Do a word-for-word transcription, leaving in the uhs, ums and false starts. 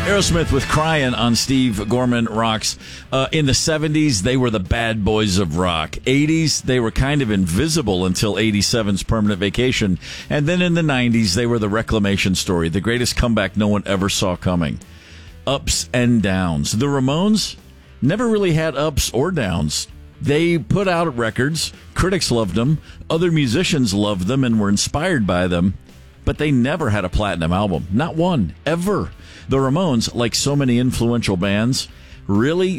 Aerosmith with Crying on Steve Gorman Rocks. Uh, in the seventies, they were the bad boys of rock. eighties, they were kind of invisible until eighty-seven's Permanent Vacation. And then in the nineties, they were the Reclamation Story, the greatest comeback no one ever saw coming. Ups and downs. The Ramones never really had ups or downs. They put out records. Critics loved them. Other musicians loved them and were inspired by them. But they never had a platinum album. Not one. Ever. The Ramones, like so many influential bands, really